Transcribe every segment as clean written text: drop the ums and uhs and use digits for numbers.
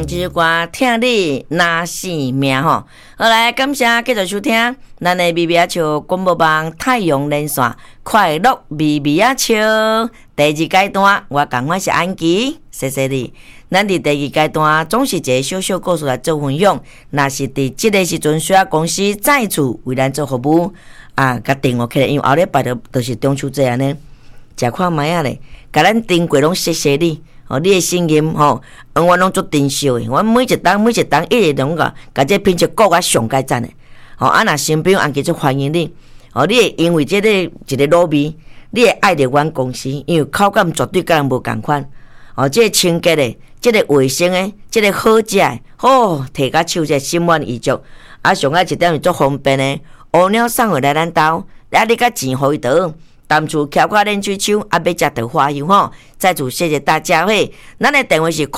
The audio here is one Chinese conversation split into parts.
这首歌听你哪死命吼。好来，感谢继续收听咱的咪咪仔笑广播网太阳连线快乐咪咪仔笑第二阶段，我讲我是安琪，谢谢你。咱伫第二阶段总是一个小小故事来做分享，若是伫即个时阵需要公司再次为咱做服务啊，甲电话起来，因为后礼拜就是中秋节安尼，食看卖啊咧，甲咱订过拢谢谢你。哦，你的声音吼，我拢足珍惜的。我每一档一直拢甲这品质顾甲上界赞的。哦，啊，若新朋友安吉足欢迎你。哦，你会因为这个一个努力，你会爱着阮公司，因为口感绝对甲人无共款。哦，这个清洁的，这个卫生的，这个好食的，哦，摕甲手者心满意足。啊，上爱一点是足方便的，乌鸟送回来咱兜，啊，你甲钱互伊倒。当初翘脚练水手，啊，要食桃花油吼。再次谢谢大家嘿，咱的电话是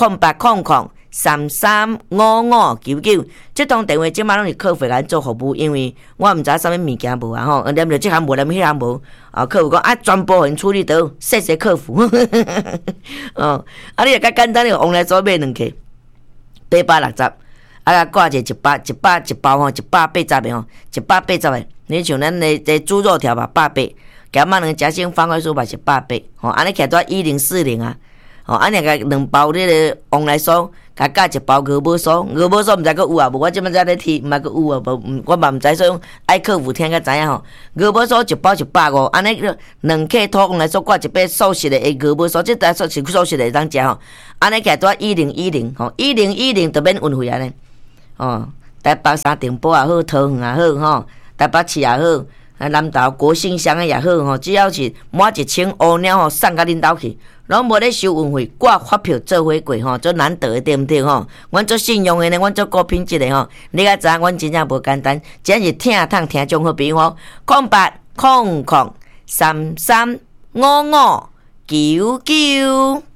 0800335599，这通电话即马拢是客服来做服务，因为我毋知啥物物件无啊吼，念着即项无，念迄项无，啊，客服讲啊，全部互处理倒，谢谢客服。哦，啊，你较简单的往来所买两克，860，啊，挂者一包吼，180的吼，180的，你像咱的猪肉条吧，180。咸仔两夹心方块酥嘛是180，吼，安尼起来1040啊，吼，安尼个2包迄个往来酥，加1包鹅母酥，鹅母酥毋知佫有啊无？我即摆在咧提，毋捌佫有啊无？我嘛毋知，所以爱客服听较知影吼。鹅母酥一包150，安尼2克土往来酥挂一杯素食的鹅母酥，即台是素食的会当食吼，安尼起来1010吼，1010就免运费安尼，哦，台北三重埔也好，桃园也好吼，台北市也好。南投国信乡的也好吼，只要是满1000乌鸟吼送到恁兜去，拢无咧收运费，挂发票做伙过吼，做难得的对毋对吼？阮做信用的呢，阮做高品质的吼，你甲知影，阮真正无简单，真是听听种好朋友吼，0800335599。